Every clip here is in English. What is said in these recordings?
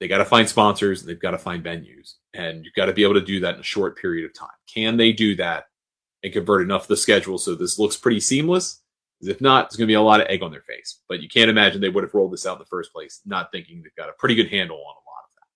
they got to find sponsors, and they've got to find venues. And you've got to be able to do that in a short period of time. Can they do that and convert enough of the schedule so this looks pretty seamless? Because if not, there's going to be a lot of egg on their face. But you can't imagine they would have rolled this out in the first place, not thinking they've got a pretty good handle on a lot of that.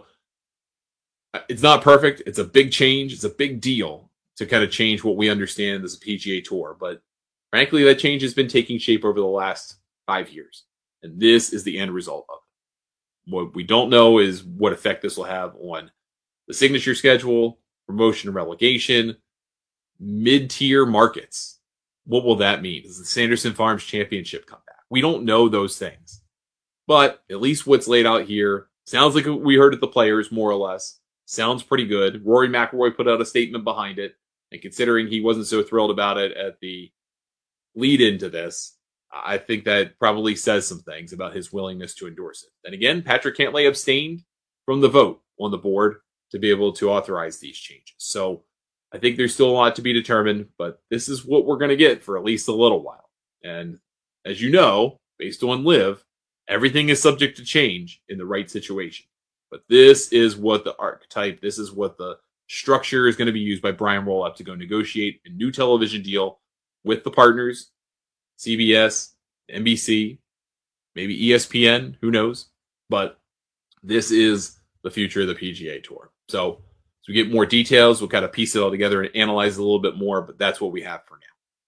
So it's not perfect. It's a big change. It's a big deal to kind of change what we understand as a PGA Tour. But frankly, that change has been taking shape over the last 5 years. And this is the end result of it. What we don't know is what effect this will have on the signature schedule, promotion and relegation, mid-tier markets. What will that mean? Does the Sanderson Farms Championship come back? We don't know those things. But at least what's laid out here sounds like we heard at the Players, more or less. Sounds pretty good. Rory McIlroy put out a statement behind it. And considering he wasn't so thrilled about it at the lead into this, I think that probably says some things about his willingness to endorse it. And again, Patrick Cantlay abstained from the vote on the board to be able to authorize these changes. So I think there's still a lot to be determined, but this is what we're going to get for at least a little while. And as you know, based on LIV, everything is subject to change in the right situation. But this is what the archetype, this is what the structure is going to be used by Brian Roloff to go negotiate a new television deal with the partners, CBS, NBC, maybe ESPN, who knows? But this is the future of the PGA Tour. So as we get more details, we'll kind of piece it all together and analyze it a little bit more, but that's what we have for now.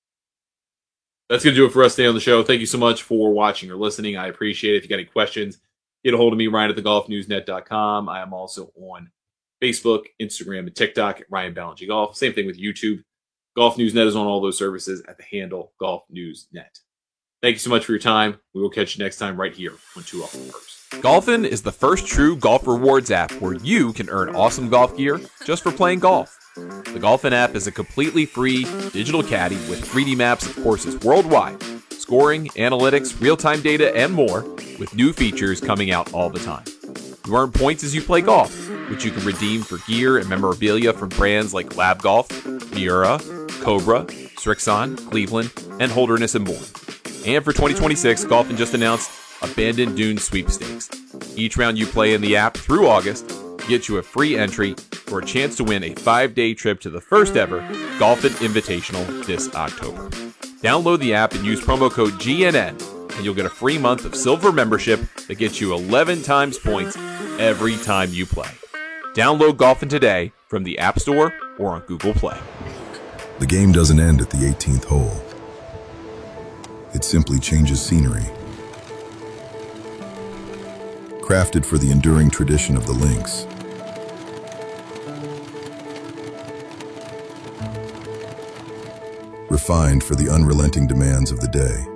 That's going to do it for us today on the show. Thank you so much for watching or listening. I appreciate it. If you got any questions, get a hold of me, Ryan at thegolfnewsnet.com. I am also on Facebook, Instagram, and TikTok at Ryan Ballengee Golf. Same thing with YouTube. Golf News Net is on all those services at the handle Golf News Net. Thank you so much for your time. We will catch you next time right here on 2 Off the Purse. Golfin is the first true golf rewards app where you can earn awesome golf gear just for playing golf. The Golfin app is a completely free digital caddy with 3D maps of courses worldwide, scoring, analytics, real-time data, and more, with new features coming out all the time. You earn points as you play golf, which you can redeem for gear and memorabilia from brands like Lab Golf, Miura, Cobra, Strixon, Cleveland, and Holderness and more. And for 2026, Golfin just announced Abandoned Dunes Sweepstakes. Each round you play in the app through August gets you a free entry for a chance to win a 5-day trip to the first ever Golfin Invitational this October. Download the app and use promo code GNN, and you'll get a free month of silver membership that gets you 11 times points every time you play. Download Golfin today from the App Store or on Google Play. The game doesn't end at the 18th hole. It simply changes scenery. Crafted for the enduring tradition of the links. Refined for the unrelenting demands of the day.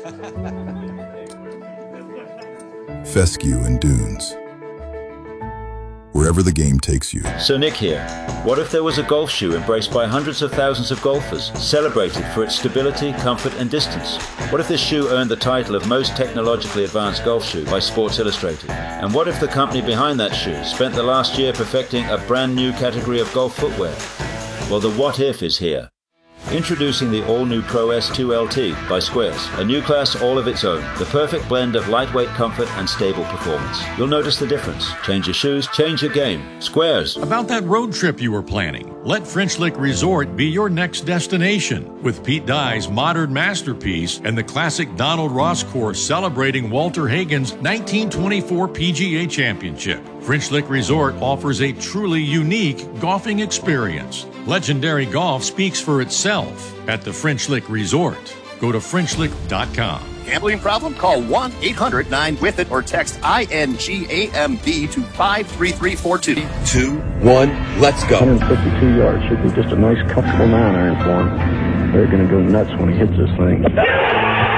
Fescue and dunes. Wherever the game takes you. So Nick here. What if there was a golf shoe embraced by hundreds of thousands of golfers, celebrated for its stability, comfort and distance? What if this shoe earned the title of most technologically advanced golf shoe by Sports Illustrated? And what if the company behind that shoe spent the last year perfecting a brand new category of golf footwear? Well, the what if is here. Introducing the all-new Pro S2 LT by Squares, a new class all of its own, the perfect blend of lightweight comfort and stable performance. You'll notice the difference. Change your shoes, change your game. Squares. About that road trip you were planning, let French Lick Resort be your next destination. With Pete Dye's modern masterpiece and the classic Donald Ross course celebrating Walter Hagen's 1924 PGA Championship. French Lick Resort offers a truly unique golfing experience. Legendary golf speaks for itself at the French Lick Resort. Go to FrenchLick.com. Gambling problem? Call 1-800-9-WITH-IT or text INGAMB to 53342. 2, 1, let's go. 152 yards should be just a nice, comfortable 9-iron for him. They're going to go nuts when he hits this thing.